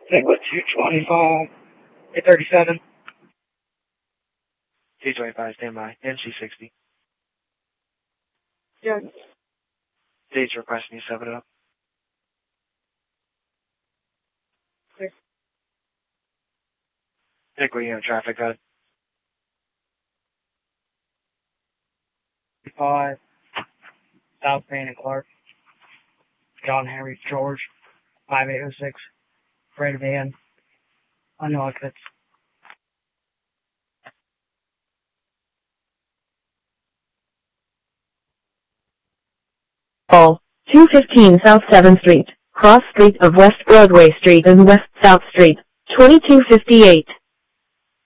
Segway 225, 837. 225, stand by. NC60. Yeah. Date's requesting you 7 it up. Okay. Nick, where you have traffic at? 5, South Main and Clark. John Henry George, 5806. Freight van. Unknown occupants. Call 215 South 7th Street, cross street of West Broadway Street and West South Street, 2258.